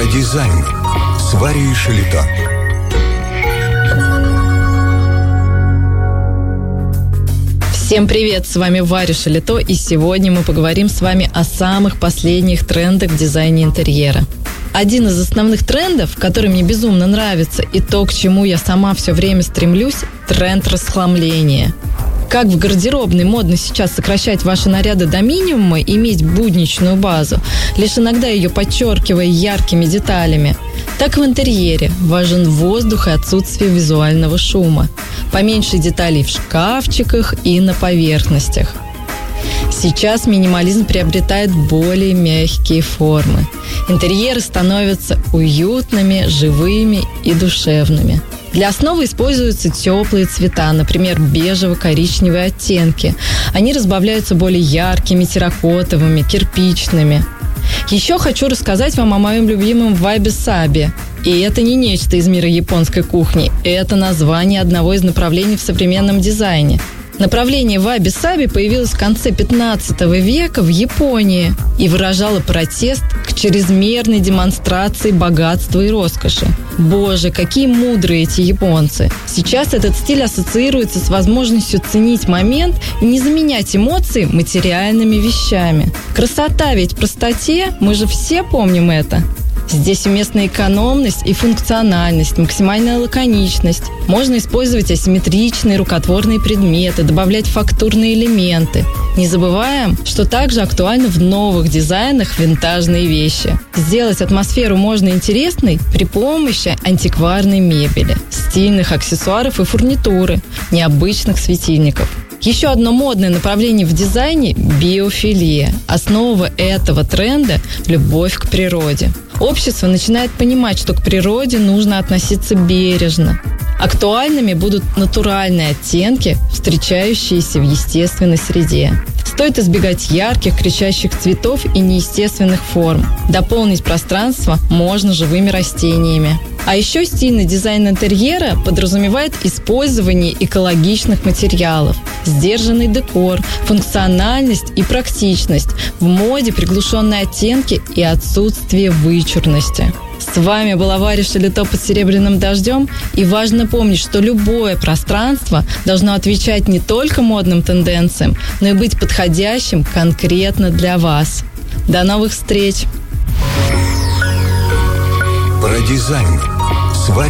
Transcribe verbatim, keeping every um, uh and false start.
Про дизайн с Варей Шалито. Всем привет, с вами Варя Шалито, и сегодня мы поговорим с вами о самых последних трендах в дизайне интерьера. Один из основных трендов, который мне безумно нравится, и то, к чему я сама все время стремлюсь – тренд расхламления. Как в гардеробной модно сейчас сокращать ваши наряды до минимума и иметь будничную базу, лишь иногда ее подчеркивая яркими деталями, так в интерьере важен воздух и отсутствие визуального шума. Поменьше деталей в шкафчиках и на поверхностях. Сейчас минимализм приобретает более мягкие формы. Интерьеры становятся уютными, живыми и душевными. Для основы используются теплые цвета, например, бежево-коричневые оттенки. Они разбавляются более яркими, терракотовыми, кирпичными. Еще хочу рассказать вам о моем любимом ваби-саби. И это не нечто из мира японской кухни. Это название одного из направлений в современном дизайне. Направление ваби-саби появилось в конце пятнадцатого века в Японии и выражало протест к чрезмерной демонстрации богатства и роскоши. Боже, какие мудрые эти японцы! Сейчас этот стиль ассоциируется с возможностью ценить момент и не заменять эмоции материальными вещами. Красота ведь в простоте, мы же все помним это. Здесь уместна экономность и функциональность, максимальная лаконичность. Можно использовать асимметричные рукотворные предметы, добавлять фактурные элементы. Не забываем, что также актуально в новых дизайнах винтажные вещи. Сделать атмосферу можно интересной при помощи антикварной мебели, стильных аксессуаров и фурнитуры, необычных светильников. Еще одно модное направление в дизайне – биофилия. Основа этого тренда – любовь к природе. Общество начинает понимать, что к природе нужно относиться бережно. Актуальными будут натуральные оттенки, встречающиеся в естественной среде. Стоит избегать ярких, кричащих цветов и неестественных форм. Дополнить пространство можно живыми растениями. А еще стильный дизайн интерьера подразумевает использование экологичных материалов, сдержанный декор, функциональность и практичность, в моде приглушенные оттенки и отсутствие вычурности. С вами была Варя Шалито под серебряным дождем, и важно помнить, что любое пространство должно отвечать не только модным тенденциям, но и быть подходящим конкретно для вас. До новых встреч! Про дизайн с Варей